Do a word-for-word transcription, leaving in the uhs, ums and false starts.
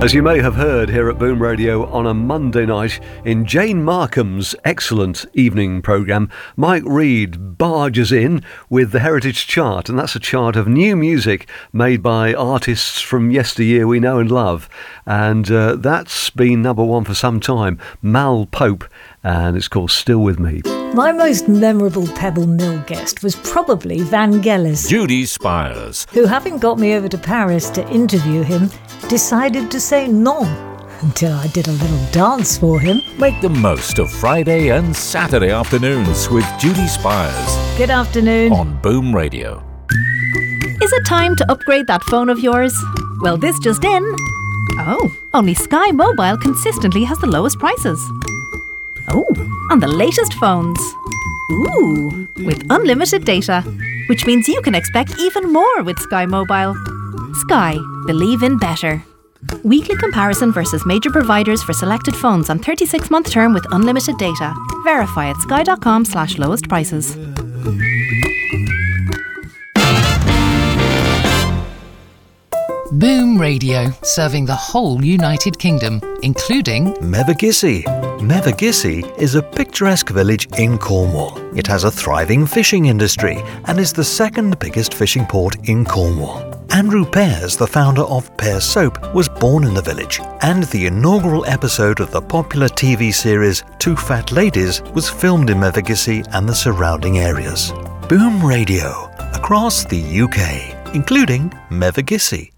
As you may have heard here at Boom Radio on a Monday night, in Jane Markham's excellent evening programme, Mike Reed barges in with the Heritage Chart, and that's a chart of new music made by artists from yesteryear we know and love. And uh, that's been number one for some time, Mal Pope, and it's called Still With Me. My most memorable Pebble Mill guest was probably Vangelis, Judy Spires, who, having got me over to Paris to interview him, decided to say non until I did a little dance for him. Make the most of Friday and Saturday afternoons with Judy Spires. Good afternoon. On Boom Radio. Is it time to upgrade that phone of yours? Well, this just in. Oh, only Sky Mobile consistently has the lowest prices. Oh, on the latest phones. Ooh, with unlimited data, which means you can expect even more with Sky Mobile. Sky, believe in better. Weekly comparison versus major providers for selected phones on thirty-six month term with unlimited data. Verify at sky.com slash lowest prices. Boom Radio, serving the whole United Kingdom, including Mevagissey. Mevagissey is a picturesque village in Cornwall. It has a thriving fishing industry and is the second biggest fishing port in Cornwall. Andrew Pears, the founder of Pears Soap, was born in the village, and the inaugural episode of the popular T V series Two Fat Ladies was filmed in Mevagissey and the surrounding areas. Boom Radio, across the U K, including Mevagissey.